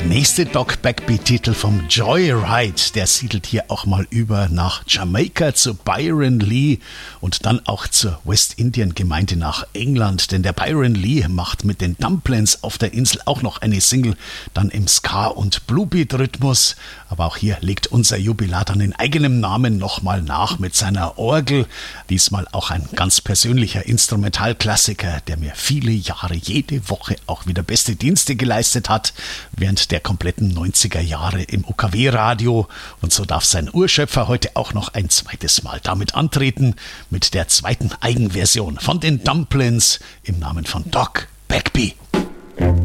nächste Doc Bagby-Titel vom Joyride, der siedelt hier auch mal über nach Jamaika zu Byron Lee und dann auch zur Westindien-Gemeinde nach England, denn der Byron Lee macht mit den Dumplins auf der Insel auch noch eine Single, dann im Ska- und Bluebeat-Rhythmus, aber auch hier legt unser Jubilar dann in eigenem Namen nochmal nach mit seiner Orgel, diesmal auch ein ganz persönlicher Instrumentalklassiker, der mir viele Jahre jede Woche auch wieder beste Dienste geleistet hat, während der kompletten 90er Jahre im UKW-Radio. Und so darf sein Urschöpfer heute auch noch ein zweites Mal damit antreten, mit der zweiten Eigenversion von den Dumplins im Namen von Doc Bagby.